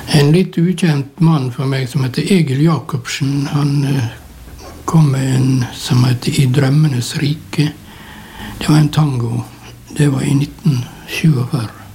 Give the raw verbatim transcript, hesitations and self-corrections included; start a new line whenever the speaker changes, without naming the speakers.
En litt ukjent mann for meg som heter Egil Jakobsen, han kom med en som heter I drømmenes rike. Det var en tango. Det var I nitten sjuogfyrre.